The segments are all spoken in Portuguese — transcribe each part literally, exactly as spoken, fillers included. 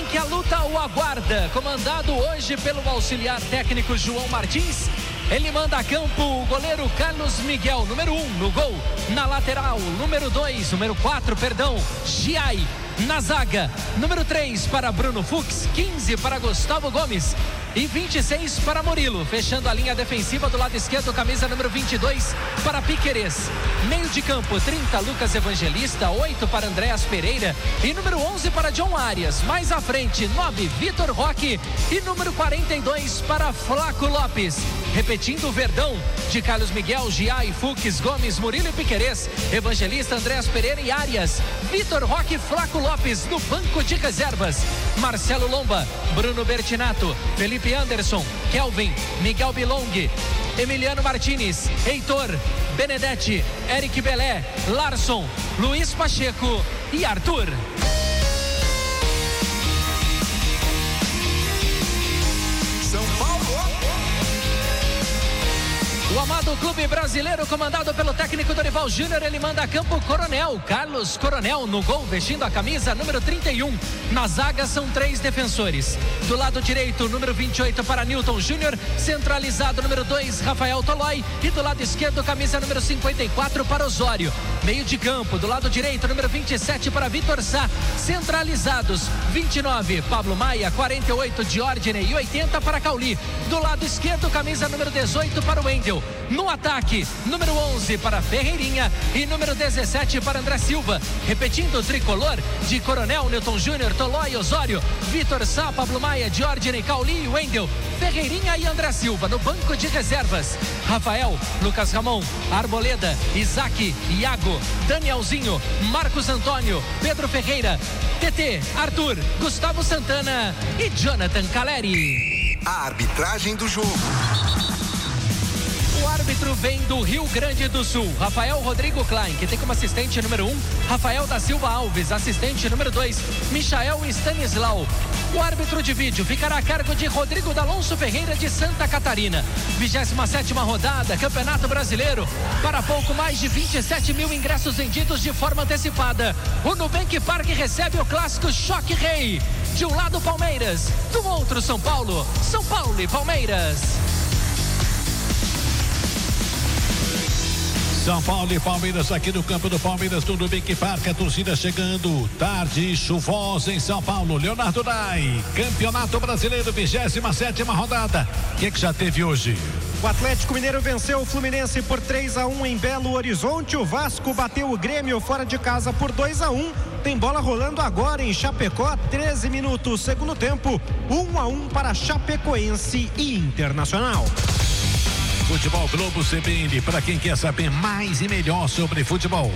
que a luta o aguarda, comandado hoje pelo auxiliar técnico João Martins. Ele manda a campo o goleiro Carlos Miguel, número um, no gol. Na lateral, número dois, número quatro, perdão, Giai. Na zaga, número três para Bruno Fux, quinze para Gustavo Gomes e vinte e seis para Murilo. Fechando a linha defensiva do lado esquerdo, camisa número vinte e dois para Piquerez. Meio de campo, trinta, Lucas Evangelista, oito para Andréas Pereira e número onze para John Arias. Mais à frente, nove, Vitor Roque e número quarenta e dois para Flaco Lopes. Repetindo o Verdão de Carlos Miguel, Giai, Fux, Gomes, Murilo e Piquerez. Evangelista, Andréas Pereira e Arias. Vitor Roque e Flaco Lopes no banco de reservas. Marcelo Lomba, Bruno Bertinato, Felipe Anderson, Kelvin, Miguel Bilong, Emiliano Martinez, Heitor, Benedetti, Eric Belé, Larson, Luiz Pacheco e Arthur. São Paulo. O amado clube brasileiro, comandado pelo técnico Dorival Júnior, ele manda a campo Coronel, Carlos Coronel no gol, vestindo a camisa número trinta e um. Na zaga são três defensores. Do lado direito, número vinte e oito para Newton Júnior, centralizado número dois, Rafael Tolói, e do lado esquerdo, camisa número cinquenta e quatro para Osório. Meio de campo, do lado direito, número vinte e sete para Vitor Sá, centralizados, vinte e nove, Pablo Maia, quarenta e oito, Diógenes e oitenta para Cauli. Do lado esquerdo, camisa número dezoito para Wendel. No ataque, número onze para Ferreirinha e número dezessete para André Silva. Repetindo o tricolor de Coronel, Newton Júnior, Tolói, Osório, Vitor Sá, Pablo Maia, Diógenes, Cauli e Wendel. Ferreirinha e André Silva no banco de reservas. Rafael, Lucas Ramon, Arboleda, Isaac, Iago, Danielzinho, Marcos Antônio, Pedro Ferreira, T T, Arthur, Gustavo Santana e Jonathan Caleri. A arbitragem do jogo. O árbitro vem do Rio Grande do Sul, Rafael Rodrigo Klein, que tem como assistente número um, Rafael da Silva Alves, assistente número dois, Michael Stanislau. O árbitro de vídeo ficará a cargo de Rodrigo D'Alonso Ferreira, de Santa Catarina. vigésima sétima rodada, Campeonato Brasileiro. Para pouco mais de vinte e sete mil ingressos vendidos de forma antecipada. O Nubank Park recebe o clássico Choque Rei. De um lado Palmeiras, do outro São Paulo. São Paulo e Palmeiras. São Paulo e Palmeiras aqui no campo do Palmeiras, do Nubank Park, a torcida chegando, tarde chuvosa em São Paulo. Leonardo Dai, Campeonato Brasileiro, vigésima sétima rodada. O que, que já teve hoje? O Atlético Mineiro venceu o Fluminense por três a um em Belo Horizonte. O Vasco bateu o Grêmio fora de casa por dois a um. Tem bola rolando agora em Chapecó, treze minutos, segundo tempo, um a um para Chapecoense e Internacional. Futebol Globo C B N, para quem quer saber mais e melhor sobre futebol.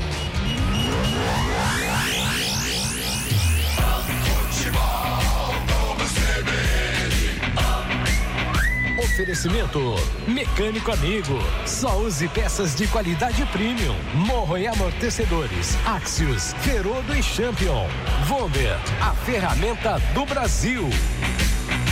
Oferecimento Mecânico Amigo. Só use peças de qualidade premium. Morro e amortecedores. Axios, Ferodo e Champion. Vonder, a ferramenta do Brasil.